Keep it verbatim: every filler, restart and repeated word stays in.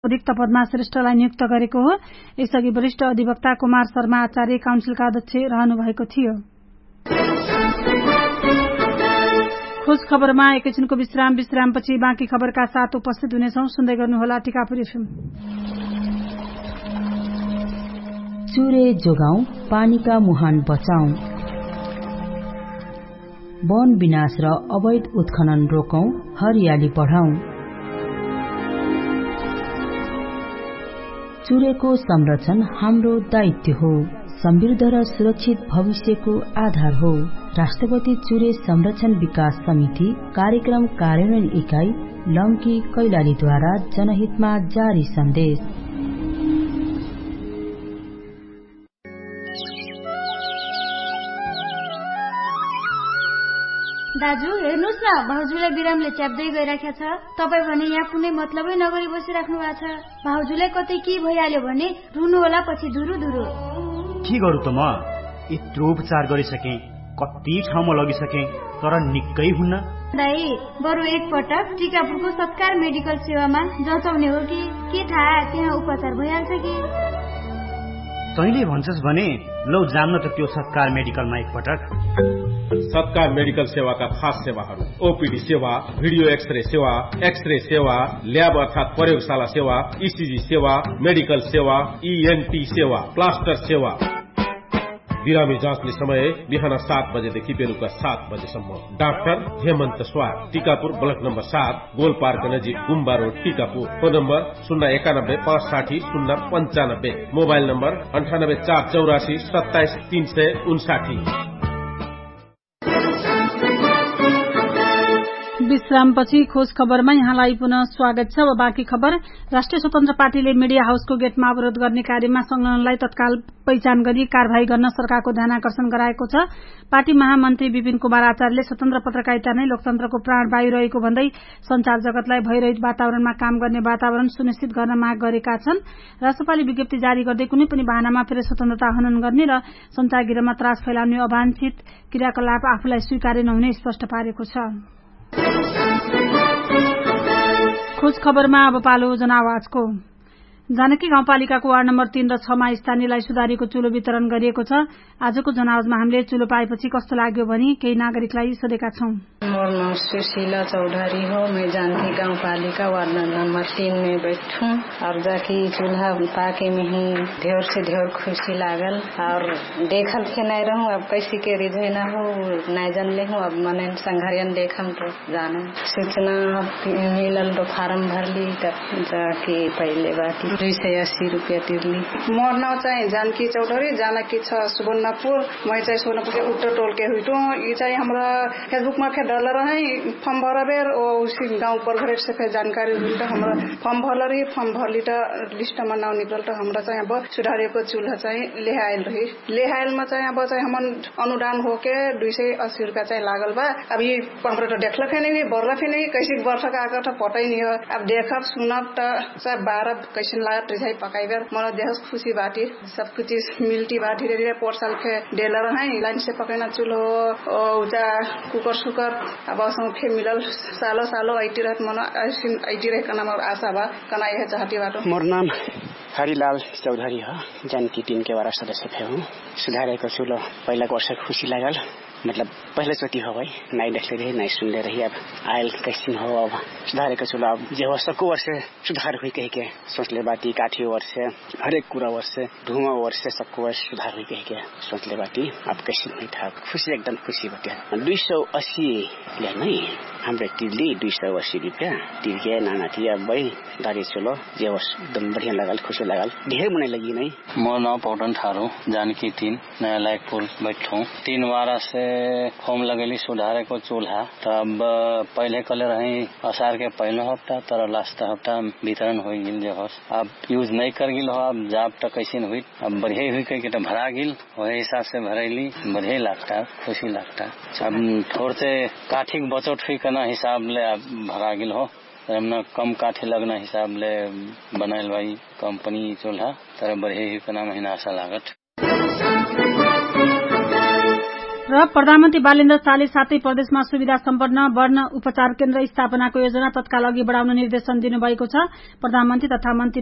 रिक्त पदमा श्रेष्ठलाई नियुक्त गरेको हो। यसअघि वरिष्ठ अधिवक्ता कुमार शर्मा आचार्य काउन्सिलका अध्यक्ष रहनु भएको थियो। खोज खबरमा एकैछिनको विश्राम विश्रामपछि बाँकी खबरका साथ उपस्थित हुनेछौं। सुन्दै गर्नुहोला टिकापुर एफएम। चुरे जोगाउँ, पानीका मुहान बचाउँ, वन विनाश र अवैध उत्खनन रोकौं, हरियाली बढाउँ। चुरेको संरक्षण हाम्रो दायित्व हो, समृद्ध र सुरक्षित भविष्यको आधार हो। राष्ट्रपति चुरे संरक्षण विकास समिति कार्यक्रम कार्यान्वयन इकाई लंकी कैलालीद्वारा जनहितमा जारी सन्देश। दाजु हेर्नुस् न, भाउजूलाई बिरामले च्याप्दै गइराखेको छ। तपाई भने यहाँ कुनै मतलबै नगरी बसिराख्नु भएको छ। भाउजूलाई कतै के भइहाल्यो भने रुनु होला पछि धुरु धुरु। के गरु त म यत्रो उपचार गरिसके, कति ठाउँमा लगिसके तर निकै हुन्न। दाई बरु एक पटक टिकापुरको सत्कार मेडिकल सेवामा जचाउने हो कि के थाहा त्यहाँ उपचार भइहाल्छ कि। तैले भन्छस् भने लौ जान्न त त्यो सत्कार मेडिकलमा एक पटक। सत्कार मेडिकल सेवाका खास सेवाहरू: ओपीडी सेवा, भिडियो एक्सरे सेवा, एक्सरे सेवा, ल्याब अर्थात प्रयोगशाला सेवा, ईसीजी सेवा, मेडिकल सेवा, ईएनटी सेवा, प्लास्टर सेवा। बिरामी जाँच्ने समय बिहान सात बजेदेखि बेलुका सात बजेसम्म। डाक्टर हेमन्त स्वार, टीकापुर ब्लक नम्बर सात, गोल पार्क नजिक गुम्बा रोड, टीकापुर। फोन नम्बर शून्य एकानब्बे पाँच साठी शून्य पंचानब्बे। मोबाइल नम्बर अंठानब्बे चार चौरासी सत्ताइस तीन सय उनसाठी। विश्रामपछि खोज खबरमा यहाँलाई पुनः स्वागत छ। अब बाँकी खबर। राष्ट्रिय स्वतन्त्र पार्टीले मिडिया हाउसको गेटमा अवरोध गर्ने कार्यमा संलग्नलाई तत्काल पहिचान गरी कारवाही गर्न सरकारको ध्यान आकर्षण गराएको छ। पार्टी महामन्त्री विपिन कुमार आचार्यले स्वतन्त्र पत्रकारिता नै लोकतन्त्रको प्राणवायु रहेको भन्दै संचार जगतलाई भयरहित वातावरणमा काम गर्ने वातावरण सुनिश्चित गर्न माग गरेका छन्। राष्ट्रपालले विज्ञप्ति जारी गर्दै कुनै पनि बहानामा फेरि स्वतन्त्रता हनन गर्ने र संचार गिरमा त्रास फैलाउने अवांछित क्रियाकलाप आफूलाई स्वीकार्य नहुने स्पष्ट पारेको छ। खोज खबरमा अब पालो जनआवाजको। जानकी गाउँपालिकाको वार्ड नम्बर तीन र छमा स्थानीयलाई सुधारीको चुलो वितरण गरिएको छ। आजको जनआवाजमा हामीले चुलो पाएपछि कस्तो लाग्यो भनी केही नागरिकलाई सोधेका छौं। मोर नाम सुशीला चौधरी हो। मैं जानकी गाउँपालिका वार्ड नंबर तीन में बैठू और जाके चूल्हा पाके में ही ढेर से ढेर खुशी लागल और देखल के नहीं रहूं। अब कैसी के रिझे न हो नहीं जानले हूँ। अब मने संघरियन देखम तो जाने सूचना मिलल तो फार्म भरली तब जाके पहले बात दुई सय अस्सी रुपया तिरली। मोर नाम चाहिँ जानकी चौधरी, जानकी छ सुवर्णपुर। मैं चाहिँ सुवर्णपुर के उत्तर टोल के हुई तो ये चाहिए हमारा फेसबुक में फिर डॉलर है फॉर्म भरा बेर और उसी गांव पर घर से फिर जानकारी मिलता। हमारा फॉर्म भरल रही, फॉर्म भरली तो लिस्ट में नाम निकल तो हमरा चाहिँ अब सुधारिएको चूल्हा चाहिँ ले आयल रही। ले आयल में चाहिँ अब चाहिँ हम अनुदान होके दुई सय अस्सी रुपया चाहिँ लागल बा। अब ये हमरा तो देखल फे नहीं बरला फे नहीं कैसे वर्ष का आकर तो पता ही नहीं हो। अब देखब सुनब तो सब बारह कैसे रिझाई पकाइबर मलाई देख खुशी बाटी सब कुछ मिल्टी बाटी रे पोर्सल फे डेलर है लाइन से पकाइना चूल्हो उजा कुकर सुकर अब असम फे मिलल सालो सालो आईटी रहत मन आईटी रह कना मोर आशा बा कना यह चाहती बाटो। मोर नाम हरिलाल चौधरी हो। जानकी टीम के वारा सदस्य फे हूँ। सुधारेको चूल्हो पहिला वर्ष खुशी लागल। मतलब पहले चोटी हो भाई नहीं देखते रही नहीं सुनते रही। अब आयल कैसी हो अब सुधारेको चूल्हा अब जे हो सबको वर्ष सुधार हुई कह के सोचले बाटी काठी वर्ष हरेक कुरा वर्ष धुआं वर्ष सबको वर्ष सुधार हुई कह के सोचले बाटी अब कैसी नहीं था। खुशी एकदम खुशी बटे। दुई सौ अस्सी ले नहीं हाम्रो तिरली दुई सौ अस्सी रुपया तिरके नाना थिया भाई दारी चलो जे होस् एकदम बढ़िया लगल खुशी लगल ढेर मनै लगी नहीं। मोर नाम पौडन थारू जानकी तीन नया लायकपुर बैठू। तीन वारा से फॉर्म लगेली सुधारेको चूल्हा तब पहले कले रही असार के पहले हफ्ता तर लास्ट हफ्ता वितरण हो गिल जे होस। अब यूज नहीं कर गिल हो। अब जाब तक कैसे हुई अब बढ़िया हुई कह के भरा गिल वही हिसाब से भरैली बढ़िया लगता खुशी लगता। अब थोड़े से काठी बचत हुई करना हिसाब ले भरा गिल हो। हमने कम काठी लगना हिसाब ले बनाइल भाई कंपनी चूल्हा तर बढ़िया हुई करना महीना आशा लागत। र प्रधानमन्त्री बालेन्द्र शाहले सातै प्रदेशमा सुविधा सम्पन्न वर्ण उपचार केन्द्र स्थापनाको योजना तत्काल अघि बढाउन निर्देशन दिनुभएको छ। प्रधानमन्त्री तथा मन्त्री